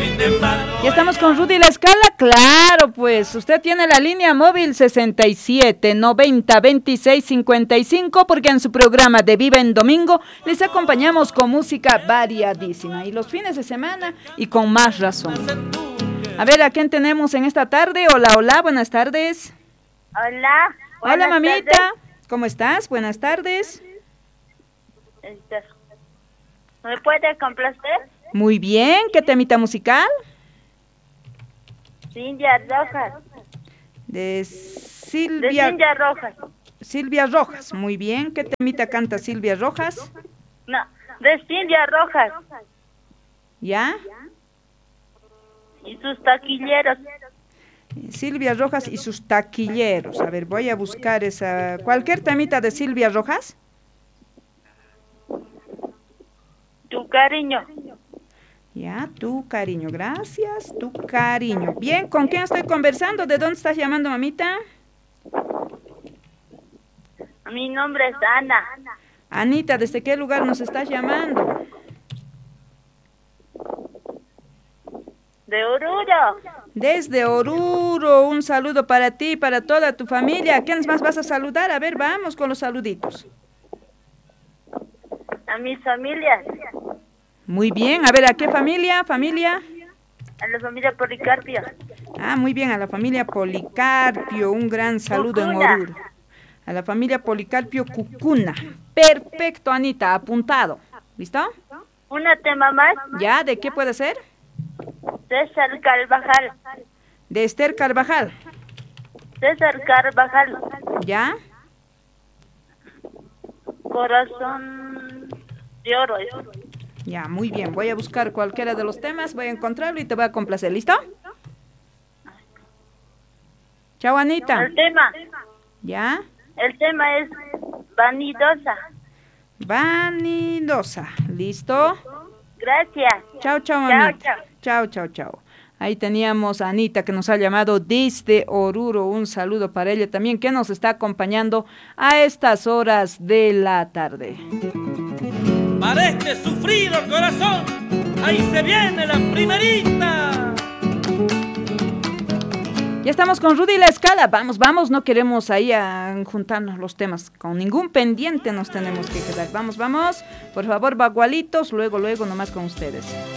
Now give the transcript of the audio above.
Ya estamos con Rudy La Escala, claro, pues usted tiene la línea móvil 67 90 26 55, porque en su programa de Viva en Domingo les acompañamos con música variadísima y los fines de semana y con más razón. A ver, ¿a quién tenemos en esta tarde? Hola, hola, buenas tardes. Hola. Hola, mamita. Tardes. ¿Cómo estás? Buenas tardes. ¿Me puede complacer? Muy bien, ¿qué temita musical? Silvia Rojas. De Silvia Rojas. Silvia Rojas, muy bien. ¿Qué temita canta Silvia Rojas? No, de Silvia Rojas. ¿Ya? Y sus taquilleros. Silvia Rojas y sus taquilleros. A ver, voy a buscar esa... ¿Cualquier temita de Silvia Rojas? Tu cariño. Ya, tu cariño, gracias, tu cariño. Bien, ¿con quién estoy conversando? ¿De dónde estás llamando, mamita? Mi nombre es Ana. Anita, ¿desde qué lugar nos estás llamando? De Oruro. Desde Oruro, un saludo para ti, para toda tu familia. ¿A quiénes más vas a saludar? A ver, vamos con los saluditos. A mis familias. Muy bien, a ver, ¿a qué familia? ¿Familia? A la familia Policarpio. Ah, muy bien, a la familia Policarpio, un gran saludo Cucuna. en Oruro. A la familia Policarpio Cucuna. Perfecto, Anita, apuntado. ¿Listo? ¿Un tema más? ¿Ya? ¿De qué puede ser? César Carvajal. De Esther Carvajal. César Carvajal. ¿Ya? Corazón de oro. Ya, muy bien. Voy a buscar cualquiera de los temas, voy a encontrarlo y te voy a complacer. ¿Listo? Chao, Anita. El tema. ¿Ya? El tema es vanidosa. Vanidosa. ¿Listo? Gracias. Chao, chao, mamita. Chao, chao, chao. Ahí teníamos a Anita, que nos ha llamado desde Oruro. Un saludo para ella también, que nos está acompañando a estas horas de la tarde. Para este sufrido corazón, ahí se viene la primerita. Ya estamos con Rudy La Escala. Vamos, vamos, no queremos ahí a juntarnos los temas. Con ningún pendiente nos tenemos que quedar. Vamos, vamos. Por favor, bagualitos, luego nomás con ustedes.